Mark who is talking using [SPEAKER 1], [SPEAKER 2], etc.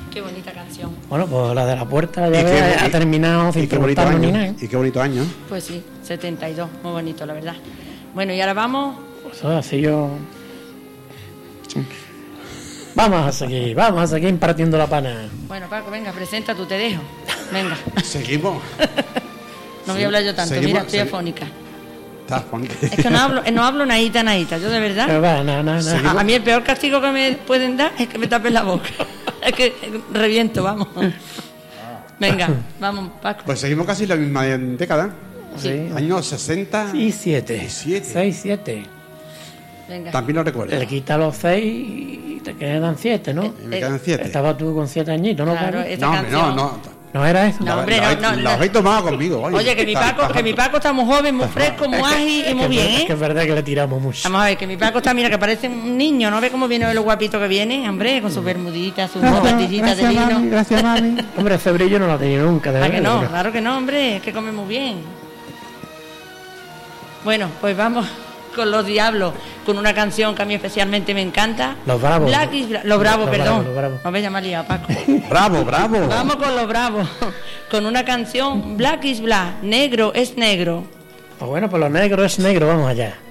[SPEAKER 1] Qué bonita canción.
[SPEAKER 2] Bueno, pues la de la puerta ya ves, ha terminado sin preguntarnos ni nada.
[SPEAKER 3] Y qué bonito año.
[SPEAKER 1] Pues sí, 72, muy bonito, la verdad. Bueno, y ahora vamos.
[SPEAKER 2] Pues así yo. Vamos a seguir impartiendo la pana.
[SPEAKER 1] Bueno, Paco, venga, presenta tú, te dejo. Venga.
[SPEAKER 3] Seguimos.
[SPEAKER 1] No voy a hablar yo tanto,
[SPEAKER 3] seguimos,
[SPEAKER 1] mira, estoy afónica.
[SPEAKER 3] Está afónica.
[SPEAKER 1] Es que no hablo nadita, yo de verdad.
[SPEAKER 2] Pero va, no.
[SPEAKER 1] A mí el peor castigo que me pueden dar es que me tapen la boca. Es que reviento, vamos. Venga, vamos, Paco.
[SPEAKER 3] Pues seguimos casi la misma década.
[SPEAKER 2] Sí.
[SPEAKER 3] Años 60
[SPEAKER 2] y 7. 6, 7.
[SPEAKER 1] Venga.
[SPEAKER 3] También lo recuerdo.
[SPEAKER 2] Le quita los 6 y te quedan 7, ¿no?
[SPEAKER 3] Y me quedan 7.
[SPEAKER 2] Estabas tú con 7 añitos, ¿no?
[SPEAKER 1] Claro, esta
[SPEAKER 3] No,
[SPEAKER 1] canción.
[SPEAKER 2] ¿No era eso?
[SPEAKER 1] No, hombre, no.
[SPEAKER 3] Lo habéis tomado conmigo.
[SPEAKER 1] Oye, que mi Paco está muy joven, muy fresco, muy ágil y muy bien, ¿eh?
[SPEAKER 2] Es que es verdad que le tiramos mucho.
[SPEAKER 1] Vamos a ver, que mi Paco está, mira, que parece un niño, ¿no ve cómo viene lo guapito que viene? Hombre, con sus bermuditas, sus zapatillitas de lino.
[SPEAKER 3] Gracias, mami.
[SPEAKER 2] Hombre, ese brillo no lo ha tenido nunca, de
[SPEAKER 1] ¿A
[SPEAKER 2] verdad.
[SPEAKER 1] que no? Claro que no, hombre, es que come muy bien. Bueno, pues vamos con Los Diablos, con una canción que a mí especialmente me encanta.
[SPEAKER 2] Los Bravos.
[SPEAKER 1] Los Bravos,
[SPEAKER 2] Los
[SPEAKER 1] perdón.
[SPEAKER 2] Bravos.
[SPEAKER 1] No me llamas liado, Paco.
[SPEAKER 3] Bravo.
[SPEAKER 1] Vamos con Los Bravos, con una canción Black is Black, negro es negro.
[SPEAKER 2] Pues bueno, pues lo negro es negro, vamos allá.